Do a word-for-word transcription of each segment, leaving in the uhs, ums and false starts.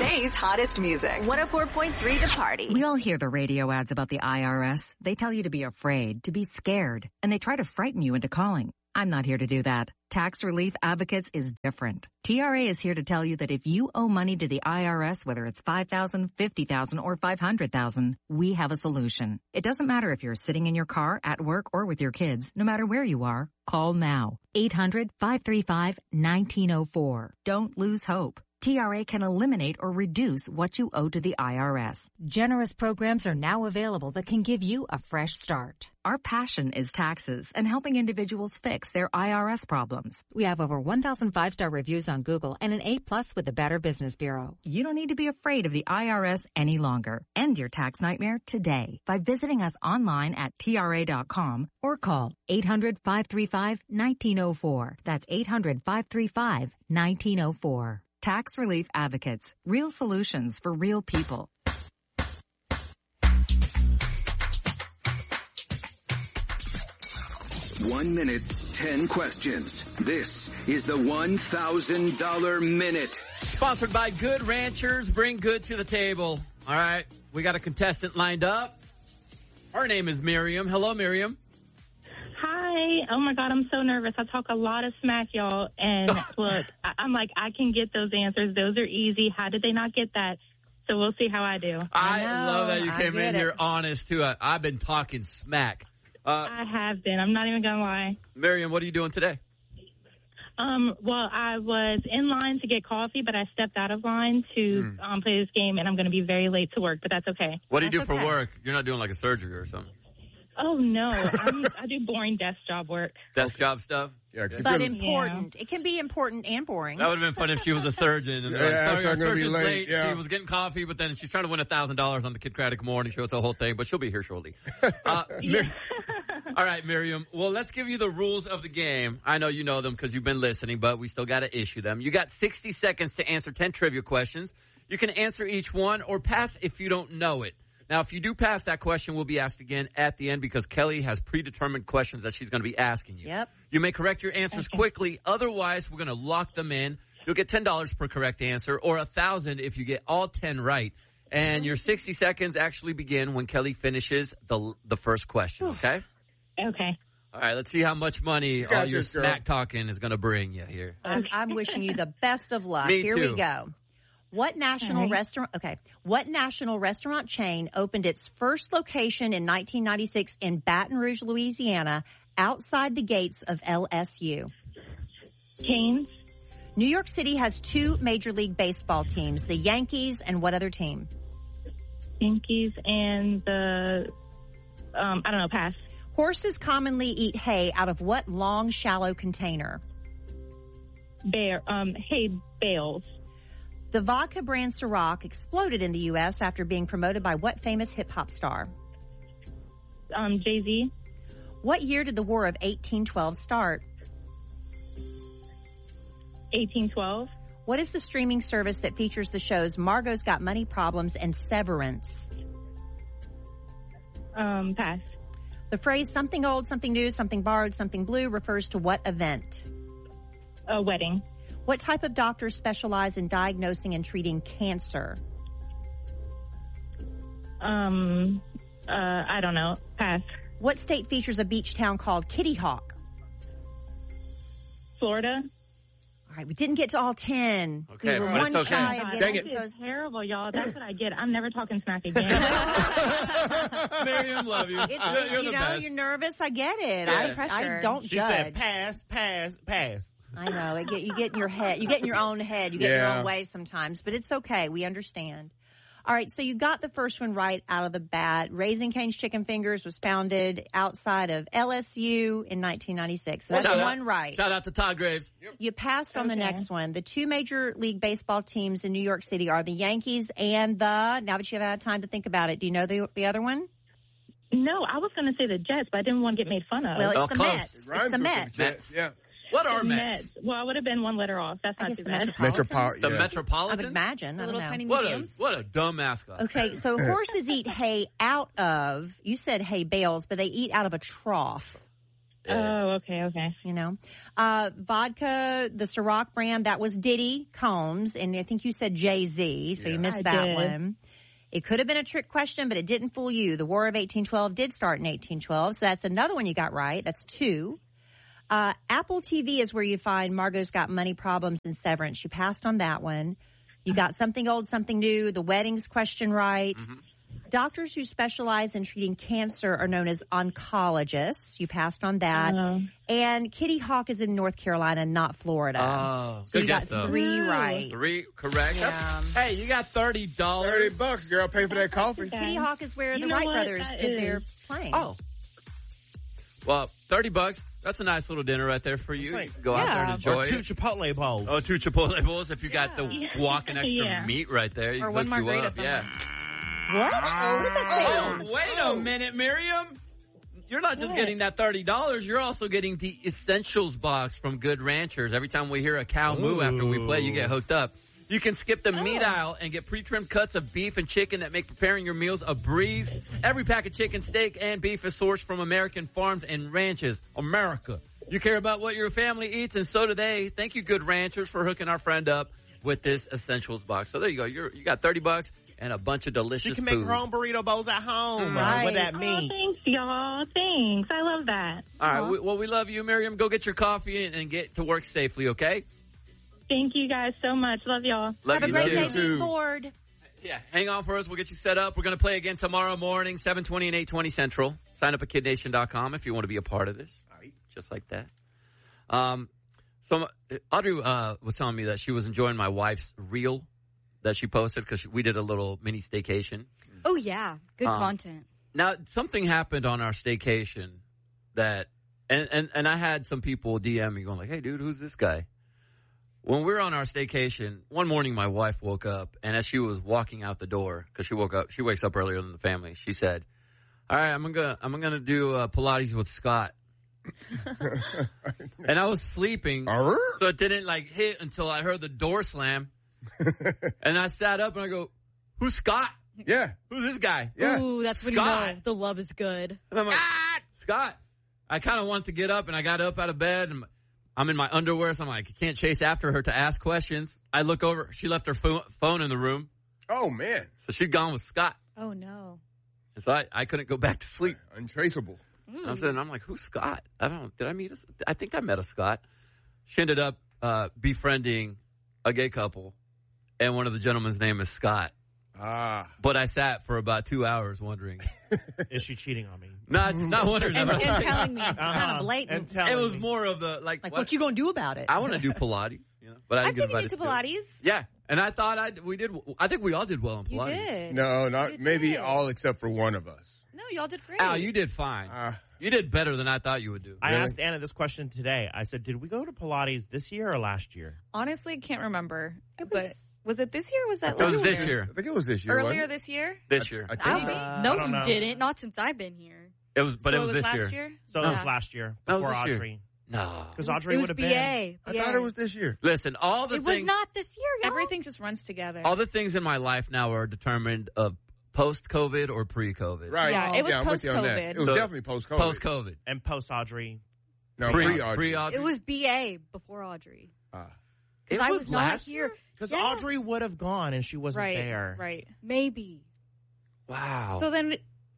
Today's hottest music. one oh four point three The Party. We all hear the radio ads about the I R S. They tell you to be afraid, to be scared, and they try to frighten you into calling. I'm not here to do that. Tax Relief Advocates is different. T R A is here to tell you that if you owe money to the I R S, whether it's five thousand dollars, fifty thousand dollars, or five hundred thousand dollars, we have a solution. It doesn't matter if you're sitting in your car, at work, or with your kids. No matter where you are, call now. eight hundred, five three five, one nine zero four. Don't lose hope. T R A can eliminate or reduce what you owe to the I R S. Generous programs are now available that can give you a fresh start. Our passion is taxes and helping individuals fix their I R S problems. We have over one thousand five-star reviews on Google and an A plus with the Better Business Bureau. You don't need to be afraid of the I R S any longer. End your tax nightmare today by visiting us online at T R A dot com or call eight hundred, five three five, one nine zero four. That's eight hundred, five three five, one nine zero four. Tax Relief Advocates. Real solutions for real people. One minute, ten questions. This is the one thousand dollars Minute. Sponsored by Good Ranchers. Bring good to the table. All right. We got a contestant lined up. Her name is Miriam. Hello, Miriam. Hi. Oh, my God. I'm so nervous. I talk a lot of smack, y'all. And look, I- I'm like, I can get those answers. Those are easy. How did they not get that? So we'll see how I do. I, I know, love that you I came in get here it. honest, too. I, I've been talking smack. Uh, I have been. I'm not even going to lie. Miriam, what are you doing today? Um, well, I was in line to get coffee, but I stepped out of line to Mm. um, play this game, and I'm going to be very late to work, but that's okay. What do you do That's for okay. work? You're not doing like a surgery or something. Oh, no. I'm, I do boring desk job work. Desk job stuff? Yeah, 'cause But you're gonna- important. It can be important and boring. That would have been fun if she was a surgeon. And Yeah, like, yeah, sorry, so our I'm gonna be surgeon's late, late. yeah. She was getting coffee, but then she's trying to win one thousand dollars on the Kid Craddock Morning Show. It's a whole thing, but she'll be here shortly. Uh, Mir- All right, Miriam. Well, let's give you the rules of the game. I know you know them because you've been listening, but we still got to issue them. You got sixty seconds to answer ten trivia questions. You can answer each one or pass if you don't know it. Now, if you do pass that question, we'll be asked again at the end because Kelly has predetermined questions that she's going to be asking you. Yep. You may correct your answers Okay. quickly. Otherwise, we're going to lock them in. You'll get ten dollars per correct answer or one thousand dollars if you get all ten right. And your sixty seconds actually begin when Kelly finishes the the first question, okay? Okay. All right, let's see how much money got all your this, girl. smack talking is going to bring you here. I'm, I'm wishing you the best of luck. Me Here too. we go. What national All right. restaurant? Okay. What national restaurant chain opened its first location in nineteen ninety-six in Baton Rouge, Louisiana, outside the gates of L S U? Canes, New York City has two Major League Baseball teams, the Yankees and what other team? Yankees, and the, um, I don't know, pass. Horses commonly eat hay out of what long, shallow container? Bear, um, hay bales. The vodka brand Ciroc exploded in the U S after being promoted by what famous hip-hop star? Um, Jay-Z, What year did the War of eighteen twelve start? eighteen twelve. What is the streaming service that features the shows Margot's Got Money Problems and Severance? Um, pass. The phrase something old, something new, something borrowed, something blue refers to what event? A wedding. What type of doctors specialize in diagnosing and treating cancer? Um, uh, I don't know. Pass. What state features a beach town called Kitty Hawk? Florida. All right, we didn't get to all ten. Okay, we were but one it's okay. shy God, of Dang getting it. this is terrible, y'all. That's what I get. I'm never talking smack again. Miriam, love you. It's, You're, you're you the know, best. you're nervous. I get it. Yeah. I, I don't She judge. said, pass, pass, pass. I know. It get, you get in your head. You get in your own head. You get in your Yeah. own way sometimes, but it's okay. We understand. All right. So you got the first one right out of the bat. Raising Cane's Chicken Fingers was founded outside of L S U in nineteen ninety-six. So that's Shout out- one right. Shout out to Todd Graves. You passed on the Okay. next one. The two Major League Baseball teams in New York City are the Yankees and the, now that you've had time to think about it, do you know the, the other one? No, I was going to say the Jets, but I didn't want to get made fun of. Well, it's Oh, the close. Mets. It's Rhymes the with Mets. Jets, Yeah. What are The Mets? Well, I would have been one letter off. That's I not guess too the bad. Metropolitans. Metropolitan. The yeah. I would Metropolitans? imagine. I don't know. What a, what a dumb mascot. Okay, so horses eat hay out of, you said hay bales, but they eat out of a trough. Oh, okay, okay. You know, uh, vodka, the Ciroc brand, that was Diddy Combs, and I think you said Jay-Z, so Yeah. you missed I that did. one. It could have been a trick question, but it didn't fool you. The War of eighteen twelve did start in eighteen twelve, so that's another one you got right. That's two. Uh, Apple T V is where you find Margot's Got Money Problems and Severance. You passed on that one. You got Something Old, Something New, the weddings question right. Mm-hmm. Doctors who specialize in treating cancer are known as oncologists. You passed on that. Oh. And Kitty Hawk is in North Carolina, not Florida. Oh, so good you guess, got though. three right. Three correct. Yeah. That's- Hey, you got thirty dollars. Thirty bucks, girl. Pay for that coffee. Kitty Hawk is where You the know Wright what? brothers That did is- their plane. Oh. Well, thirty bucks. That's a nice little dinner right there for you. You can go out there and Or enjoy two it. Chipotle bowls. Oh, two Chipotle bowls if you got the Yeah. walking extra Yeah. meat right there. You Or can one hook you margarita up. Yeah. What? What does that say? Oh, wait a minute, Miriam. You're not just What? getting that thirty dollars. You're also getting the Essentials box from Good Ranchers. Every time we hear a cow moo after we play, you get hooked up. You can skip the meat aisle and get pre-trimmed cuts of beef and chicken that make preparing your meals a breeze. Every pack of chicken, steak, and beef is sourced from American farms and ranches. America. You care about what your family eats, and so do they. Thank you, Good Ranchers, for hooking our friend up with this Essentials box. So there you go. You're, you got thirty bucks and a bunch of delicious She can make food. her own burrito bowls at home. Right. What that Oh, means. thanks, y'all. Thanks. I love that. All right. We, well, we love you, Miriam. Go get your coffee and, and get to work safely, okay? Thank you guys so much. Love y'all. Love Have a you great too. day. too. Be bored. Yeah, hang on for us. We'll get you set up. We're going to play again tomorrow morning, seven twenty and eight twenty Central. Sign up at kid nation dot com if you want to be a part of this. All right. Just like that. Um, so Audrey uh, was telling me that she was enjoying my wife's reel that she posted because we did a little mini staycation. Oh, yeah. Good Um, content. Now, something happened on our staycation that, and, and, and I had some people D M me going like, hey, dude, who's this guy? When we were on our staycation, one morning my wife woke up, and as she was walking out the door, because she woke up, she wakes up earlier than the family, she said, all right, I'm gonna I'm gonna do uh, Pilates with Scott. And I was sleeping, Arr? so it didn't like hit until I heard the door slam. And I sat up and I go, who's Scott? Yeah. Who's this guy? Yeah. Ooh, that's when Scott. you know the love is good. And I'm like, Scott! Scott! I kind of wanted to get up, and I got up out of bed, and I'm in my underwear, so I'm like, I can't chase after her to ask questions. I look over. She left her pho- phone in the room, Oh, man. so she'd gone with Scott. Oh, no. And so I, I couldn't go back to sleep. Untraceable. I'm sitting, I'm like, who's Scott? I don't, did I meet a, I think I met a Scott. She ended up uh, befriending a gay couple, and one of the gentlemen's name is Scott. Ah. But I sat for about two hours wondering. Is she cheating on me? Not, not wondering. And, about and it. telling me Uh-huh. kind of blatant. And telling It was me. more of the, like, Like, what, you gonna do about it? I want to do Pilates, you know, but I didn't I've get taken you invited to do it. Pilates. Yeah, and I thought I we did. I think we all did well in You Pilates. did. No, not You maybe did. all except for one of us. No, y'all did great. Al, you did fine. Uh, You did better than I thought you would do. I Really? asked Anna this question today. I said, did we go to Pilates this year or last year? Honestly, can't remember. It But was- was it this year or was that It was last this year? year. I think it was this year. wasn't Earlier it? this year? This year. I I think don't so. think- no, I don't you know. didn't. Not since I've been here. It was, but So it was, this last year. year? So No. it was last year That was before this year. Audrey. No. Because It was- Audrey it would was have B been. A. I thought it was this year. Listen, all the It things, was not this year, y'all. Everything just runs together. all the things in my life now are determined of post-COVID or pre-COVID. Right. Yeah, it was I'm with you on that. post-COVID. It was So- definitely post-COVID. Post-COVID. And post Audrey. No, Pre- pre-Audrey. pre-Audrey. It was B A before Audrey. Ah. Because It I was was not last here. Because Yeah. Audrey would have gone and she wasn't right, there. right. Maybe. Wow. So then,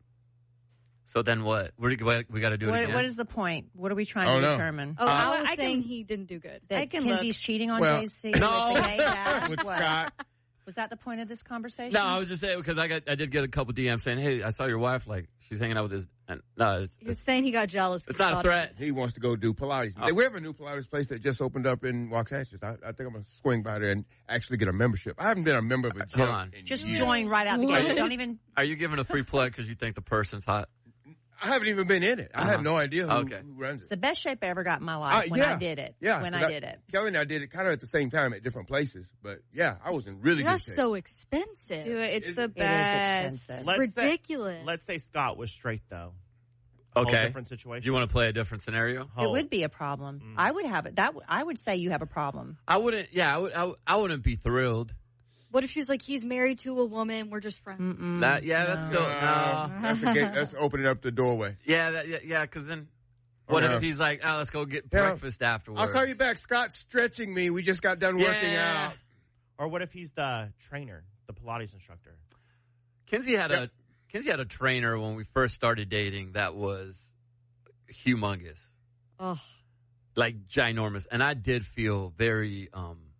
So then what? We, we got to do it What, again? what is the point? What are we trying Oh, to no. determine? Oh, Uh, I was I can- saying he didn't do good. That I can Kenzie's look. cheating on Well, J C? No. With the gay dad? With What? Scott. Was that the point of this conversation? No, I was just saying because I got I did get a couple D Ms saying, "Hey, I saw your wife like she's hanging out with his." And no, it's, He was it's, saying he got jealous. 'cause it's he not a thought it was- threat. He wants to go do Pilates. Oh. We have a new Pilates place that just opened up in Waxahachie. I, I think I'm going to swing by there and actually get a membership. I haven't been a member of a gym Hold on. in Just years. join right out the What? gate. Don't even. Are you giving a free plug because you think the person's hot? I haven't even been in it. I Uh-huh. have no idea who, Okay. who runs It's it. the best shape I ever got in my life Uh, when yeah. I did it. Yeah, When 'cause I did it. Kelly and I did it kind of at the same time at different places. But yeah, I was in really good That's shape. so expensive. do it. It's Is the it- It is best. expensive. Let's say- Ridiculous. let's say Scott was straight, though. Whole Okay. different situation. Do you want to play a different scenario? It Whole. would be a problem. Mm. I would have it. That w- I would say you have a problem. I wouldn't. Yeah, I would. I, would- I wouldn't be thrilled. What if she's like, he's married to a woman, we're just friends? Mm-mm. That yeah, that's still no. Uh, that's, a gate, that's opening up the doorway. Yeah, that, yeah, yeah. Because then What Yeah. if he's like, oh, let's go get Yeah. breakfast afterwards? I'll call you back. Scott's stretching me. We just got done working Yeah. out. Or what if he's the trainer, the Pilates instructor? Kinsey had a Kinsey had a trainer when we first started dating that was humongous, Oh, like ginormous, and I did feel very um